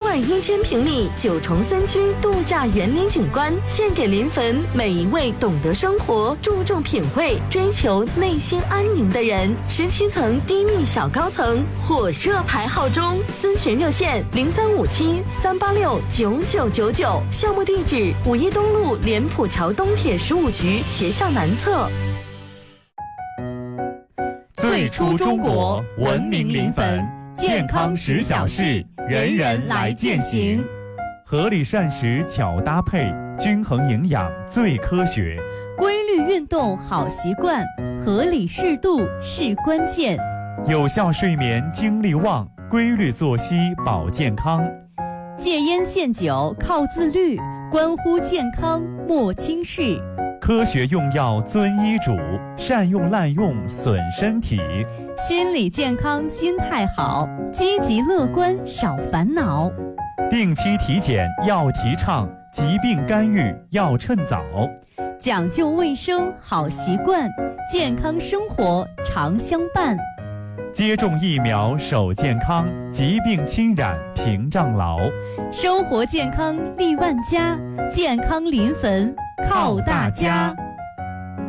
21000平米9重3居度假园林景观，献给临汾每一位懂得生活、注重品味、追求内心安宁的人。17层低密小高层，火热排号中。咨询热线0357-386-9999，项目地址5一东路莲浦桥东铁15局学校南侧。 最初中国，文明临汾，健康10小事，人人来践行。 合理膳食巧搭配，均衡营养最科学。 规律运动好习惯，合理适度是关键。 有效睡眠精力旺，规律作息保健康。 戒烟限酒靠自律，关乎健康莫轻视。 科学用药遵医嘱，善用滥用损身体。 心理健康心态好，积极乐观少烦恼。 定期体检要提倡，疾病干预要趁早。 讲究卫生好习惯，健康生活常相伴。 接种疫苗守健康，疾病侵染屏障牢。 生活健康利万家，健康临汾靠大家。